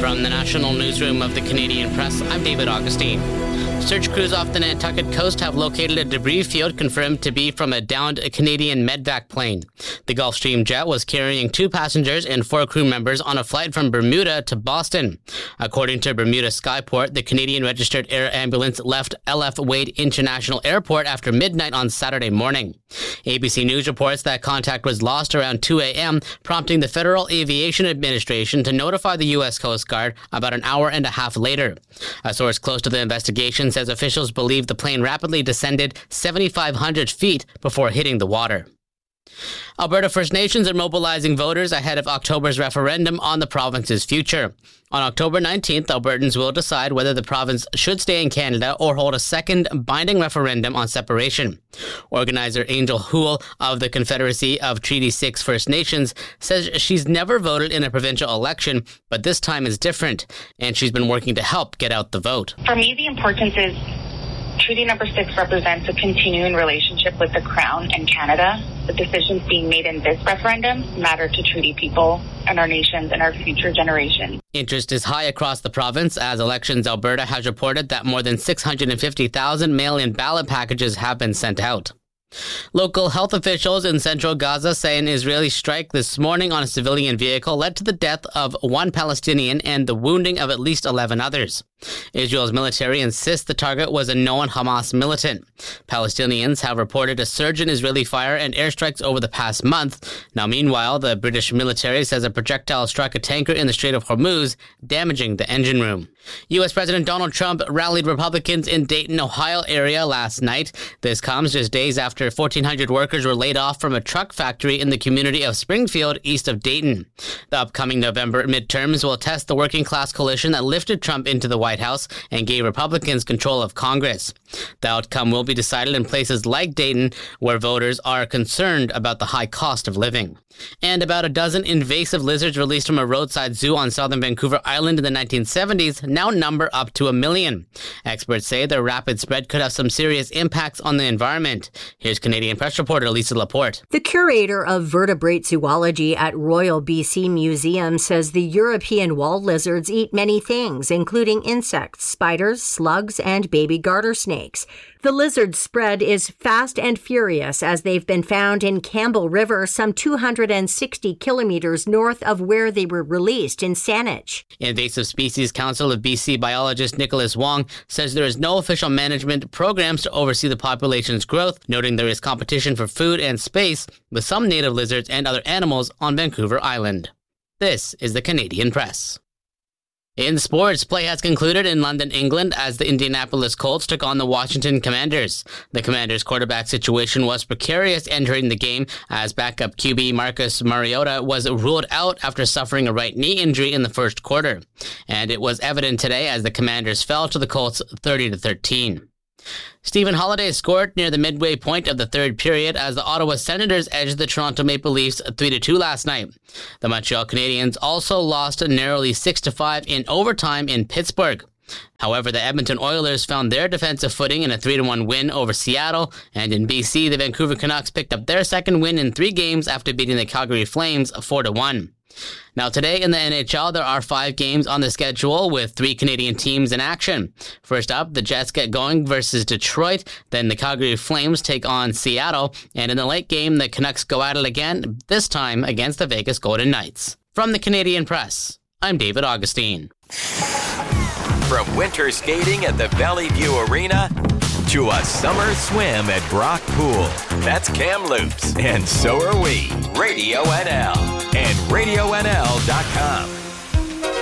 From the National Newsroom of the Canadian Press, I'm David Augustine. Search crews off the Nantucket coast have located a debris field confirmed to be from a downed Canadian Medvac plane. The Gulfstream jet was carrying 2 passengers and 4 crew members on a flight from Bermuda to Boston. According to Bermuda Skyport, the Canadian Registered Air Ambulance left LF Wade International Airport after midnight on Saturday morning. ABC News reports that contact was lost around 2 a.m., prompting the Federal Aviation Administration to notify the U.S. Coast Guard about an hour and a half later. A source close to the investigation says officials believe the plane rapidly descended 7,500 feet before hitting the water. Alberta First Nations are mobilizing voters ahead of October's referendum on the province's future. On October 19th, Albertans will decide whether the province should stay in Canada or hold a second binding referendum on separation. Organizer Angel Houle of the Confederacy of Treaty 6 First Nations says she's never voted in a provincial election, but this time is different, and she's been working to help get out the vote. For me, the importance is Treaty Number 6 represents a continuing relationship with the Crown and Canada. The decisions being made in this referendum matter to treaty people and our nations and our future generations. Interest is high across the province as Elections Alberta has reported that more than 650,000 mail-in ballot packages have been sent out. Local health officials in central Gaza say an Israeli strike this morning on a civilian vehicle led to the death of 1 Palestinian and the wounding of at least 11 others. Israel's military insists the target was a known Hamas militant. Palestinians have reported a surge in Israeli fire and airstrikes over the past month. Now, meanwhile, the British military says a projectile struck a tanker in the Strait of Hormuz, damaging the engine room. U.S. President Donald Trump rallied Republicans in Dayton, Ohio area last night. This comes just days after 1,400 workers were laid off from a truck factory in the community of Springfield, east of Dayton. The upcoming November midterms will test the working class coalition that lifted Trump into the White House and gave Republicans control of Congress. The outcome will be decided in places like Dayton, where voters are concerned about the high cost of living. And about a dozen invasive lizards released from a roadside zoo on southern Vancouver Island in the 1970s now number up to 1 million. Experts say their rapid spread could have some serious impacts on the environment. Here's Canadian Press reporter Lisa Laporte. The curator of vertebrate zoology at Royal BC Museum says the European wall lizards eat many things, including insects, spiders, slugs, and baby garter snakes. The lizard spread is fast and furious as they've been found in Campbell River, some 260 kilometers north of where they were released in Saanich. Invasive Species Council of BC biologist Nicholas Wong says there is no official management programs to oversee the population's growth, noting there is competition for food and space with some native lizards and other animals on Vancouver Island. This is the Canadian Press. In sports, play has concluded in London, England, as the Indianapolis Colts took on the Washington Commanders. The Commanders' quarterback situation was precarious entering the game, as backup QB Marcus Mariota was ruled out after suffering a right knee injury in the first quarter. And it was evident today as the Commanders fell to the Colts 30-13. Stephen Holiday scored near the midway point of the third period as the Ottawa Senators edged the Toronto Maple Leafs 3-2 last night. The Montreal Canadiens also lost narrowly 6-5 in overtime in Pittsburgh. However, the Edmonton Oilers found their defensive footing in a 3-1 win over Seattle, and in BC, the Vancouver Canucks picked up their second win in 3 games after beating the Calgary Flames 4-1. Now today in the NHL, there are 5 games on the schedule with 3 Canadian teams in action. First up, the Jets get going versus Detroit, then the Calgary Flames take on Seattle, and in the late game, the Canucks go at it again, this time against the Vegas Golden Knights. From the Canadian Press, I'm David Augustine. From winter skating at the Valley View Arena to a summer swim at Brock Pool. That's Kamloops, and so are we. Radio NL and RadioNL.com.